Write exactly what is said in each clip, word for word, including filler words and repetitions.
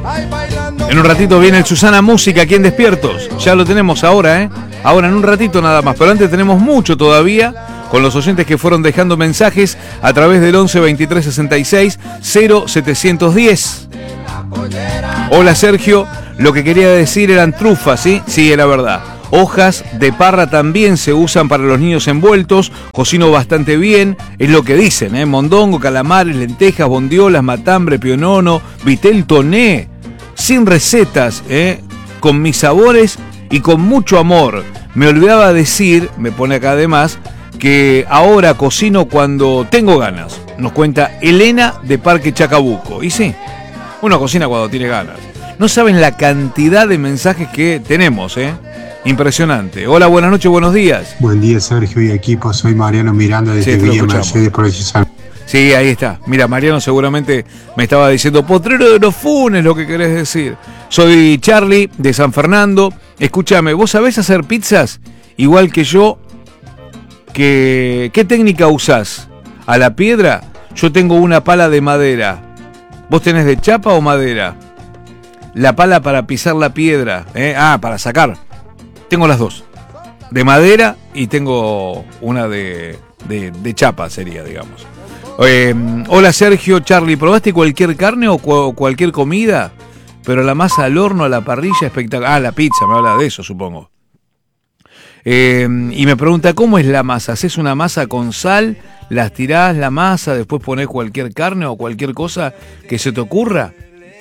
En un ratito viene el Susana Música aquí en Despiertos. Ya lo tenemos ahora, ¿eh? Ahora en un ratito nada más. Pero antes tenemos mucho todavía con los oyentes que fueron dejando mensajes a través del once veintitrés sesenta y seis cero setecientos diez. Hola Sergio, lo que quería decir eran trufas, ¿sí? Sí, era verdad. Hojas de parra también se usan para los niños envueltos, cocino bastante bien, es lo que dicen, ¿eh? Mondongo, calamares, lentejas, bondiolas, matambre, pionono, vitel toné, sin recetas, ¿eh? Con mis sabores y con mucho amor. Me olvidaba decir, me pone acá además, que ahora cocino cuando tengo ganas. Nos cuenta Elena de Parque Chacabuco. Y sí, uno cocina cuando tiene ganas. No saben la cantidad de mensajes que tenemos, ¿eh? Impresionante. Hola, buenas noches, buenos días. Buen día, Sergio y equipo. Soy Mariano Miranda desde Sí, Villa Mercedes por San. Sí, ahí está. Mira, Mariano seguramente me estaba diciendo potrero de los Funes, lo que querés decir. Soy Charlie de San Fernando. Escúchame, ¿vos sabés hacer pizzas? Igual que yo. Que, ¿Qué técnica usás? ¿A la piedra? Yo tengo una pala de madera. ¿Vos tenés de chapa o madera? La pala para pisar la piedra, ¿eh? Ah, para sacar. Tengo las dos. De madera y tengo una de, de, de chapa, sería, digamos. Eh, hola Sergio, Charlie, ¿probaste cualquier carne o cu- cualquier comida? Pero la masa al horno, a la parrilla, espectacular. Ah, la pizza, me habla de eso, supongo. Eh, y me pregunta, ¿cómo es la masa? ¿Haces una masa con sal? ¿Las tirás la masa? ¿Después ponés cualquier carne o cualquier cosa que se te ocurra?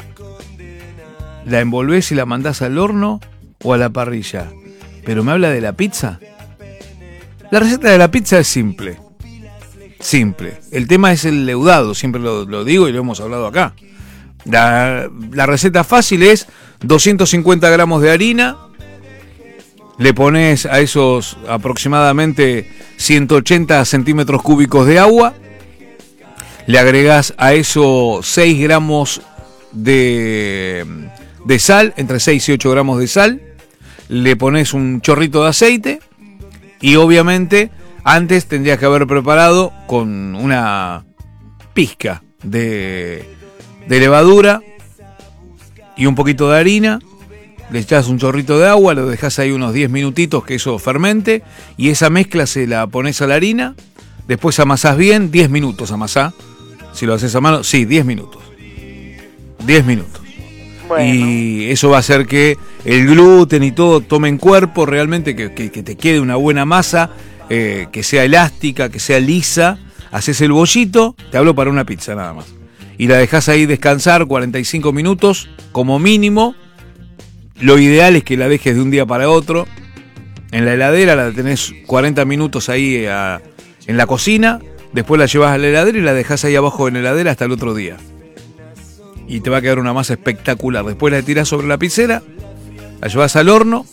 ¿La envolvés y la mandás al horno o a la parrilla? ¿Pero me habla de la pizza? La receta de la pizza es simple. Simple. El tema es el leudado, siempre lo, lo digo y lo hemos hablado acá. La, la receta fácil es doscientos cincuenta gramos de harina. Le pones a esos aproximadamente ciento ochenta centímetros cúbicos de agua. Le agregás a eso seis gramos de, de sal, entre seis y ocho gramos de sal. Le pones un chorrito de aceite. Y obviamente antes tendrías que haber preparado con una pizca de, de levadura y un poquito de harina. Le echás un chorrito de agua, lo dejás ahí unos diez minutitos que eso fermente, y esa mezcla se la pones a la harina, después amasás bien, diez minutos amasá, si lo haces a mano, sí, diez minutos, diez minutos. Bueno. Y eso va a hacer que el gluten y todo tomen cuerpo realmente, que, que, que te quede una buena masa, eh, que sea elástica, que sea lisa, haces el bollito, te hablo para una pizza nada más, y la dejás ahí descansar cuarenta y cinco minutos como mínimo. Lo ideal es que la dejes de un día para otro. En la heladera la tenés cuarenta minutos ahí a, en la cocina. Después la llevas a la heladera y la dejás ahí abajo en la heladera hasta el otro día. Y te va a quedar una masa espectacular. Después la tirás sobre la pizzera, la llevas al horno.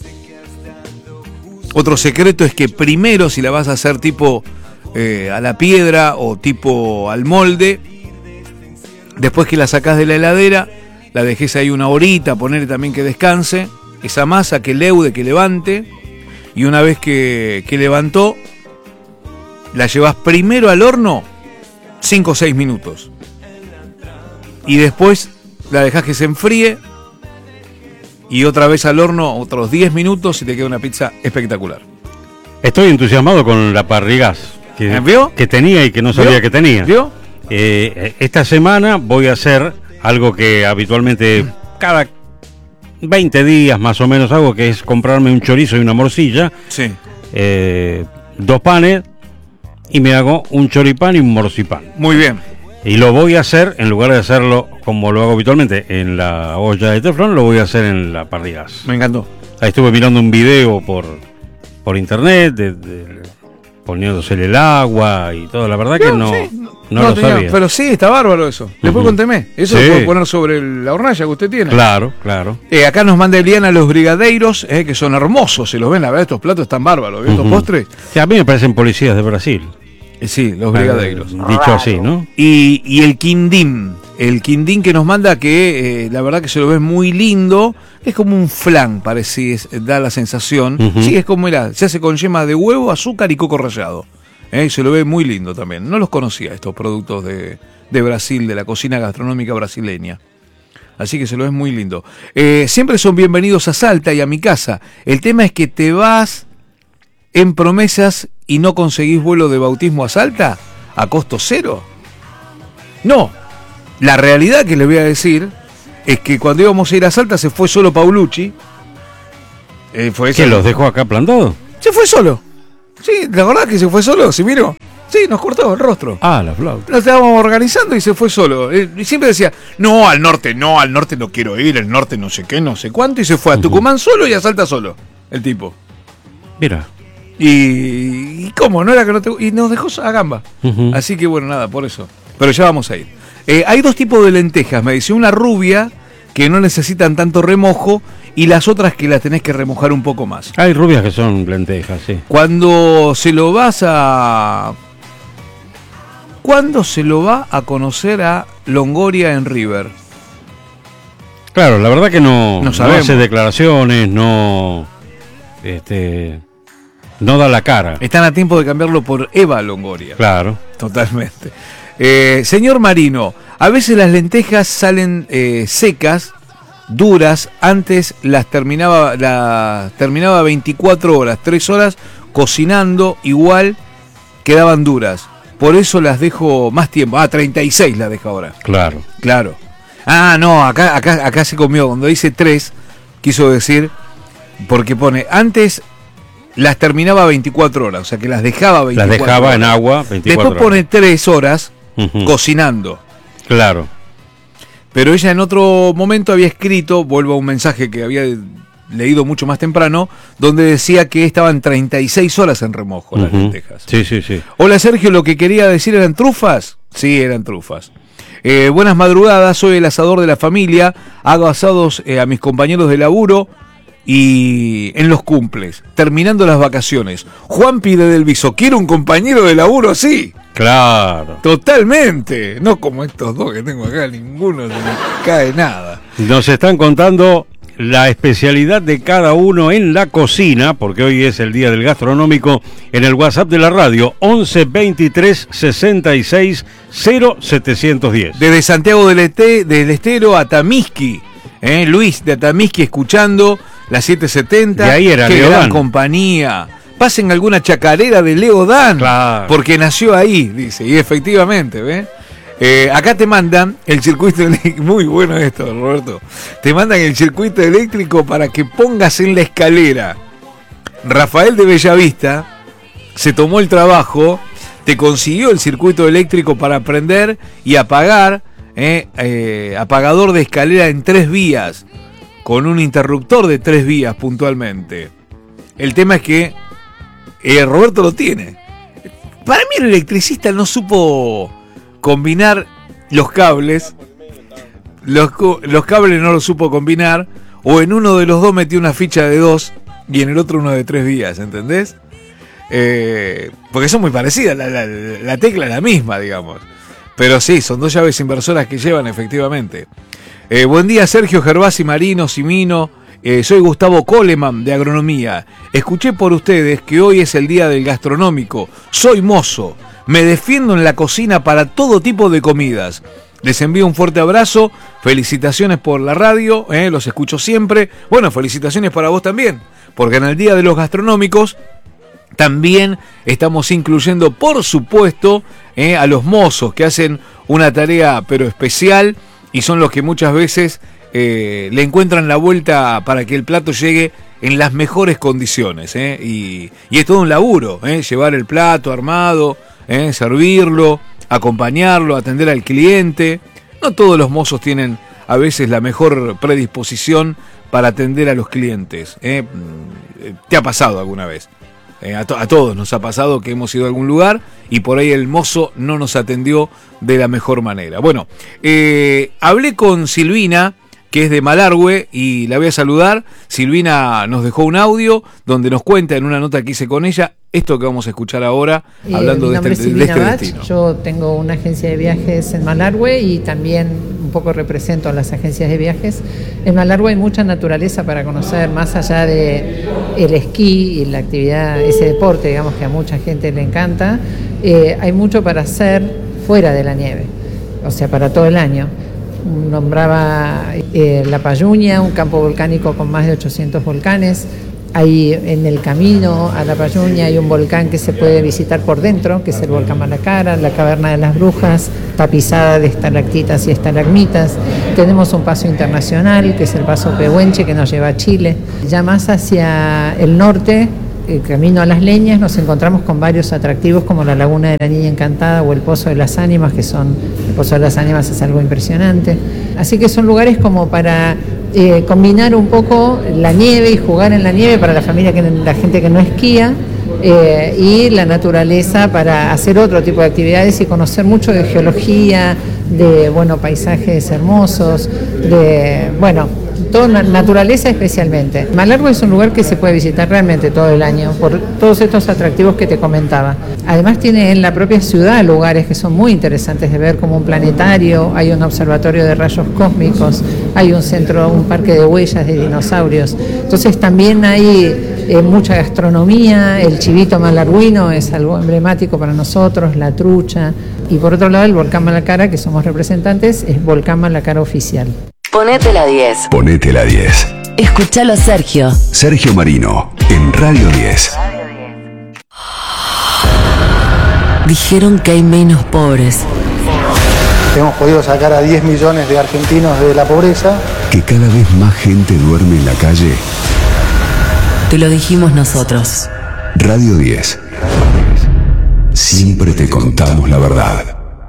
Otro secreto es que primero, si la vas a hacer tipo eh, a la piedra o tipo al molde, después que la sacás de la heladera, la dejés ahí una horita, ponerle también que descanse, esa masa que leude, que levante, y una vez que, que levantó, la llevas primero al horno cinco o seis minutos, y después la dejás que se enfríe, y otra vez al horno otros diez minutos y te queda una pizza espectacular. Estoy entusiasmado con la parrigás que, ¿Vio? que tenía y que no sabía ¿Vio? que tenía. ¿Vio? Eh, esta semana voy a hacer algo que habitualmente cada veinte días más o menos hago, que es comprarme un chorizo y una morcilla, sí. eh, dos panes, y me hago un choripán y un morcipán. Muy bien. Y lo voy a hacer, en lugar de hacerlo como lo hago habitualmente en la olla de teflón, lo voy a hacer en la parrigás. Me encantó. Ahí estuve mirando un video por, por internet, de, de, poniéndosele el agua y todo. La verdad que no, sí, no, no lo tenía, sabía. Pero sí, está bárbaro eso. Después Uh-huh. conteme. Eso Sí. lo puedo poner sobre la hornalla que usted tiene. Claro, claro. Eh, acá nos manda Eliana los brigadeiros, eh, que son hermosos, se los ven, la verdad, estos platos están bárbaros, ¿ves? Estos Uh-huh. postres. Sí, a mí me parecen policías de Brasil. Eh, sí, los brigadeiros. Eh, dicho así, ¿no? Y, y el quindín, el quindín que nos manda, que eh, la verdad que se lo ve muy lindo, es como un flan, parece, es, da la sensación. Uh-huh. Sí, es como, mira, se hace con yema de huevo, azúcar y coco rallado. Eh, y se lo ve muy lindo también. No los conocía estos productos de, de Brasil, de la cocina gastronómica brasileña. Así que se lo es muy lindo. Eh, siempre son bienvenidos a Salta y a mi casa. El tema es que te vas en promesas y no conseguís vuelo de bautismo a Salta a costo cero. No, la realidad que les voy a decir es que cuando íbamos a ir a Salta se fue solo Paulucci. Eh, fue ¿Que los dejó acá plantados? Se fue solo. Sí, ¿la verdad que se fue solo? ¿Sí miró? Sí, nos cortó el rostro. Ah, la flauta. Nos estábamos organizando y se fue solo. Eh, y siempre decía, no, al norte no, al norte no quiero ir, el norte no sé qué, no sé cuánto. Y se fue a Tucumán uh-huh. solo y a Salta solo, el tipo. Mira. Y, y cómo, no era que no te... Y nos dejó a gamba. Uh-huh. Así que bueno, nada, por eso. Pero ya vamos a ir. Eh, hay dos tipos de lentejas, me dice. Una rubia, que no necesitan tanto remojo, y las otras que las tenés que remojar un poco más. Hay rubias que son lentejas, sí. Cuando se lo vas a... ¿Cuándo se lo va a conocer a Longoria en River? Claro, la verdad que no, no, no hace declaraciones, no, este, no da la cara. Están a tiempo de cambiarlo por Eva Longoria. Claro. Totalmente. Eh, señor Marino, a veces las lentejas salen eh, secas, duras, antes las terminaba, las terminaba veinticuatro horas, tres horas cocinando, igual quedaban duras. Por eso las dejo más tiempo. Ah, treinta y seis las dejo ahora. Claro. Claro. Ah, no, acá, acá, acá se comió. Cuando dice tres, quiso decir, porque pone, antes las terminaba veinticuatro horas, o sea que las dejaba veinticuatro horas. Las dejaba horas. En agua veinticuatro Después pone tres horas uh-huh. cocinando. Claro. Pero ella en otro momento había escrito, vuelvo a un mensaje que había leído mucho más temprano, donde decía que estaban treinta y seis horas en remojo uh-huh. las lentejas. Sí, sí, sí. Hola Sergio, lo que quería decir eran trufas. Sí, eran trufas. Eh, buenas madrugadas, soy el asador de la familia, hago asados eh, a mis compañeros de laburo y en los cumples, terminando las vacaciones. Juan pide del Viso, ¿quiere un compañero de laburo así? Claro. Totalmente, no como estos dos que tengo acá, ninguno se me cae nada. Nos están contando la especialidad de cada uno en la cocina, porque hoy es el día del gastronómico, en el WhatsApp de la radio, once veintitrés sesenta y seis cero setecientos diez. Desde Santiago del, Este, del Estero a Tamisqui, eh, Luis de Tamisqui escuchando la setecientos setenta. Y ahí era Qué Leo gran Dan. compañía. Pasen alguna chacarera de Leo Dan, claro. porque nació ahí, dice, y efectivamente, ¿ves? Eh, acá te mandan el circuito eléctrico, muy bueno esto, Roberto, te mandan el circuito eléctrico para que pongas en la escalera. Rafael de Bellavista se tomó el trabajo, te consiguió el circuito eléctrico para prender y apagar, eh, eh, apagador de escalera en tres vías, con un interruptor de tres vías puntualmente. El tema es que eh, Roberto lo tiene. Para mí el electricista no supo combinar los cables, los, los cables no los supo combinar, o en uno de los dos metió una ficha de dos y en el otro uno de tres vías, ¿entendés? Eh, porque son muy parecidas, la, la, la tecla es la misma, digamos. Pero sí, son dos llaves inversoras que llevan efectivamente. Eh, buen día Sergio, Gervasi, Marino, Simino, eh, soy Gustavo Coleman de Agronomía. Escuché por ustedes que hoy es el día del gastronómico, soy mozo. Me defiendo en la cocina para todo tipo de comidas. Les envío un fuerte abrazo, felicitaciones por la radio, eh, los escucho siempre. Bueno, felicitaciones para vos también, porque en el Día de los Gastronómicos también estamos incluyendo, por supuesto, eh, a los mozos que hacen una tarea pero especial y son los que muchas veces eh, le encuentran la vuelta para que el plato llegue en las mejores condiciones. Eh, y, y es todo un laburo, eh, llevar el plato armado, Eh, servirlo, acompañarlo, atender al cliente. No todos los mozos tienen a veces la mejor predisposición para atender a los clientes. ¿eh? ¿Te ha pasado alguna vez? Eh, a, to- a todos nos ha pasado que hemos ido a algún lugar y por ahí el mozo no nos atendió de la mejor manera. Bueno, eh, hablé con Silvina, que es de Malargüe, y la voy a saludar. Silvina nos dejó un audio donde nos cuenta en una nota que hice con ella esto que vamos a escuchar ahora, eh, hablando de este, es de este Bach. destino. Yo tengo una agencia de viajes en Malargüe y también un poco represento a las agencias de viajes. En Malargüe hay mucha naturaleza para conocer, más allá de el esquí y la actividad, ese deporte, digamos, que a mucha gente le encanta. Eh, hay mucho para hacer fuera de la nieve, o sea, para todo el año. nombraba eh, La Payuña, un campo volcánico con más de ochocientos volcanes. Hay en el camino a La Payuña hay un volcán que se puede visitar por dentro, que es el volcán Malacara, la caverna de las brujas, tapizada de estalactitas y estalagmitas. Tenemos un paso internacional, que es el paso Pehuenche, que nos lleva a Chile. Ya más hacia el norte, el camino a Las Leñas, nos encontramos con varios atractivos como la Laguna de la Niña Encantada o el Pozo de las Ánimas, que son, el Pozo de las Ánimas es algo impresionante. Así que son lugares como para eh, combinar un poco la nieve y jugar en la nieve para la familia, que la gente que no esquía, eh, y la naturaleza para hacer otro tipo de actividades y conocer mucho de geología, de bueno, paisajes hermosos, de bueno, toda naturaleza especialmente. Malargüe es un lugar que se puede visitar realmente todo el año por todos estos atractivos que te comentaba. Además tiene en la propia ciudad lugares que son muy interesantes de ver, como un planetario, hay un observatorio de rayos cósmicos, hay un centro, un parque de huellas de dinosaurios. Entonces también hay eh, mucha gastronomía, el chivito malarguino es algo emblemático para nosotros, la trucha, y por otro lado el volcán Malacara, que somos representantes, es volcán Malacara oficial. Ponete la diez. Ponete la diez. Escuchalo a Sergio. Sergio Marino, en Radio diez. Dijeron que hay menos pobres. Hemos podido sacar a diez millones de argentinos de la pobreza. Que cada vez más gente duerme en la calle. Te lo dijimos nosotros. Radio diez. Siempre te contamos la verdad.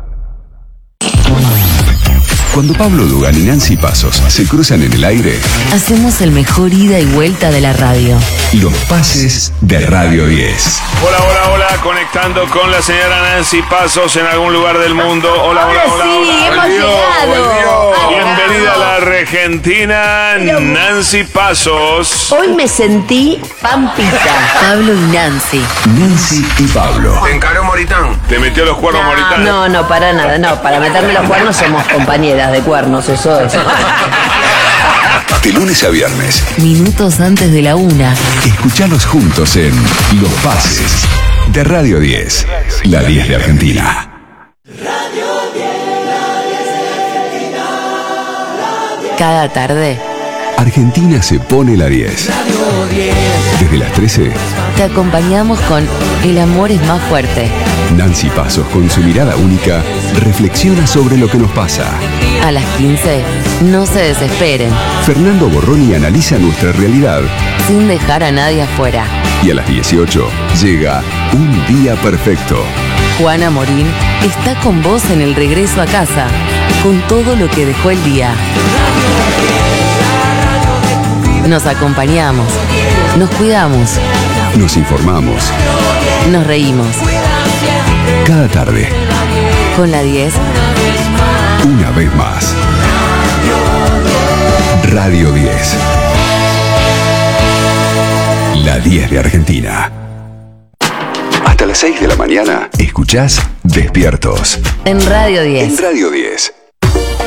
Cuando Pablo Dugan y Nancy Pasos se cruzan en el aire, hacemos el mejor ida y vuelta de la radio. Los pases de Radio diez. Hola, hola, hola, conectando con la señora Nancy Pasos en algún lugar del mundo. Hola, Ahora hola, hola, sí, hola. hemos Volvió, llegado. volvió. Ay, Bienvenida vamos. a la Argentina, Pero- Nancy Pasos. Hoy me sentí pampita. Pablo y Nancy. Nancy y Pablo. Te encaró Moritán. Te metió los cuernos Moritán. No, no, para nada, no. Para meterme los cuernos somos compañeras de cuernos, eso es. De lunes a viernes, Minutos antes de la una. escuchanos juntos en Los Pases de Radio diez. La diez de Argentina. Cada tarde Argentina se pone la diez. Desde las trece, te acompañamos con El amor es más fuerte. Nancy Pasos, con su mirada única, reflexiona sobre lo que nos pasa. A las quince, no se desesperen, Fernando Borroni analiza nuestra realidad. sin dejar a nadie afuera. Y a las dieciocho llega Un Día Perfecto. Juana Morín está con vos en el regreso a casa, con todo lo que dejó el día. Nos acompañamos, nos cuidamos, Nos informamos. nos reímos. Cada tarde, Con la diez, una vez más. Radio diez. La diez de Argentina. Hasta las seis de la mañana, escuchás Despiertos. en Radio diez. En Radio diez.